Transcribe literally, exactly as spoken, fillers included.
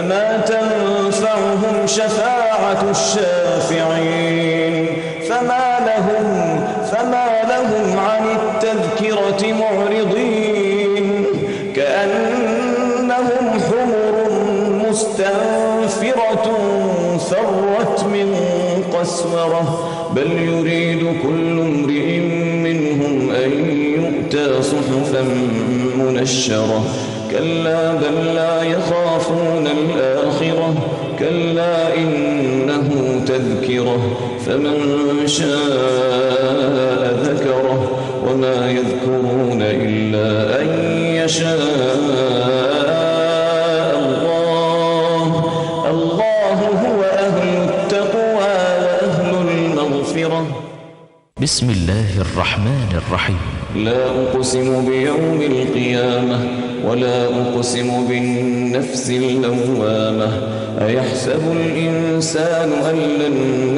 ما تنفعهم شفاعة الشافعين فما لهم, فما لهم عن التذكرة معرضين كأنهم حمر مستنفرة فرت من قسورة بل يريد كل امرئ منهم أن يؤتى صحفا منشرة كلا بل لا يخافون الآخرة كلا إنه تذكرة فمن شاء ذكره وما يذكرون إلا أن يشاء الله الله هو أهل التقوى وأهل المغفرة. بسم الله الرحمن الرحيم. لا أقسم بيوم القيامة ولا أقسم بالنفس اللوامة أيحسب الإنسان أن لن